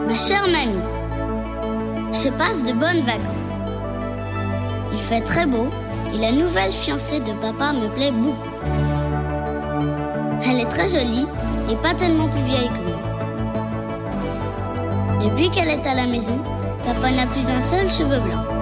Ma chère mamie, je passe de bonnes vacances. Il fait très beau et la nouvelle fiancée de papa me plaît beaucoup. Elle est très jolie et pas tellement plus vieille que moi. Depuis qu'elle est à la maison, papa n'a plus un seul cheveu blanc.